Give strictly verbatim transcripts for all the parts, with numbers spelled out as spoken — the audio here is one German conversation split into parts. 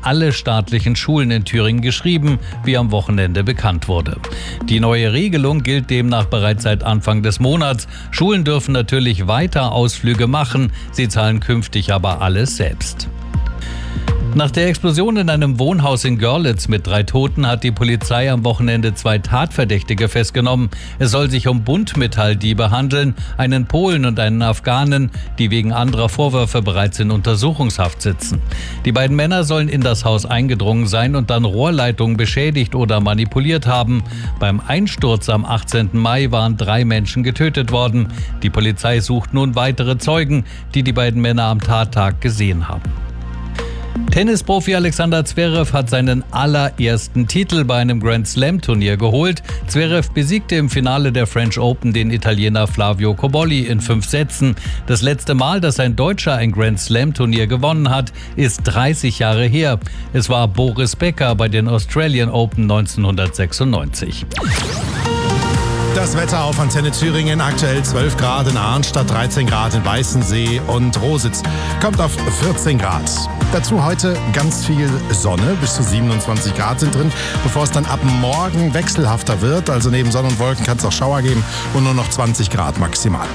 alle staatlichen Schulen in Thüringen geschrieben, wie am Wochenende bekannt wurde. Die neue Regelung gilt demnach bereits seit Anfang des Monats. Schulen dürfen natürlich weiter Ausflüge machen, sie zahlen künftig aber alles selbst. Nach der Explosion in einem Wohnhaus in Görlitz mit drei Toten hat die Polizei am Wochenende zwei Tatverdächtige festgenommen. Es soll sich um Buntmetalldiebe handeln, einen Polen und einen Afghanen, die wegen anderer Vorwürfe bereits in Untersuchungshaft sitzen. Die beiden Männer sollen in das Haus eingedrungen sein und dann Rohrleitungen beschädigt oder manipuliert haben. Beim Einsturz am achtzehnten Mai waren drei Menschen getötet worden. Die Polizei sucht nun weitere Zeugen, die die beiden Männer am Tattag gesehen haben. Tennisprofi Alexander Zverev hat seinen allerersten Titel bei einem Grand-Slam-Turnier geholt. Zverev besiegte im Finale der French Open den Italiener Flavio Cobolli in fünf Sätzen. Das letzte Mal, dass ein Deutscher ein Grand-Slam-Turnier gewonnen hat, ist dreißig Jahre her. Es war Boris Becker bei den Australian Open neunzehnhundertsechsundneunzig. Das Wetter auf Antenne Thüringen, aktuell zwölf Grad in Arnstadt, dreizehn Grad in Weißensee und Rositz. Kommt auf vierzehn Grad. Dazu heute ganz viel Sonne, bis zu siebenundzwanzig Grad sind drin, bevor es dann ab morgen wechselhafter wird. Also neben Sonne und Wolken kann es auch Schauer geben und nur noch zwanzig Grad maximal.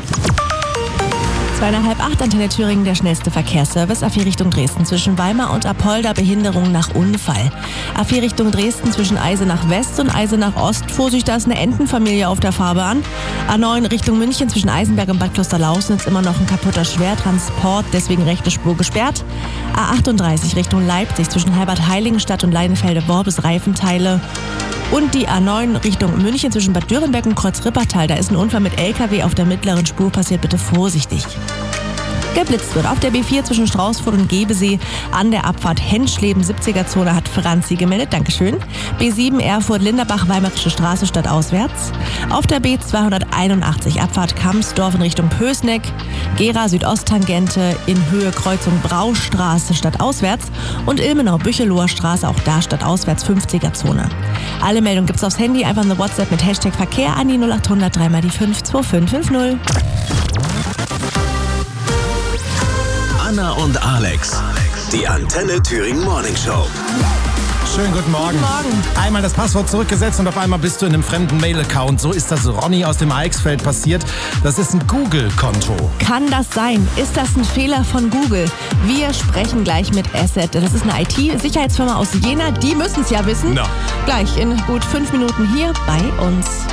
Zweieinhalb acht, Antenne Thüringen, der schnellste Verkehrsservice. A vier Richtung Dresden zwischen Weimar und Apolda, Behinderung nach Unfall. A vier Richtung Dresden zwischen Eisenach West und Eisenach Ost. Vorsicht, da ist eine Entenfamilie auf der Fahrbahn. A neun Richtung München zwischen Eisenberg und Bad Klosterlausnitz immer noch ein kaputter Schwertransport, deswegen rechte Spur gesperrt. A achtunddreißig Richtung Leipzig zwischen Heilbad-Heiligenstadt und Leinefelde-Worbis Reifenteile. Und die A neun Richtung München zwischen Bad Dürrenberg und Kreuz-Rippertal. Da ist ein Unfall mit L K W auf der mittleren Spur passiert. Bitte vorsichtig. Geblitzt wird auf der B vier zwischen Straußfurt und Gebesee an der Abfahrt Henschleben, siebziger Zone, hat Franzi gemeldet. Dankeschön. B sieben Erfurt, Linderbach, Weimarische Straße stadtauswärts. Auf der B zweihunderteinundachtzig Abfahrt Kamsdorf in Richtung Pößneck. Gera Südosttangente in Höhe Kreuzung Braustraße stadtauswärts. Und Ilmenau Bücheloher Straße, auch da stadtauswärts, fünfziger Zone. Alle Meldungen gibt's aufs Handy, einfach eine WhatsApp mit Hashtag Verkehr an die null acht hundert drei mal die fünf zwei fünf fünf null. Anna und Alex, die Antenne Thüringen Morning Show. Schönen guten Morgen. Guten Morgen. Einmal das Passwort zurückgesetzt und auf einmal bist du in einem fremden Mail-Account. So ist das Ronny aus dem Eichsfeld passiert. Das ist ein Google-Konto. Kann das sein? Ist das ein Fehler von Google? Wir sprechen gleich mit Asset. Das ist eine I T-Sicherheitsfirma aus Jena. Die müssen es ja wissen. No. Gleich in gut fünf Minuten hier bei uns.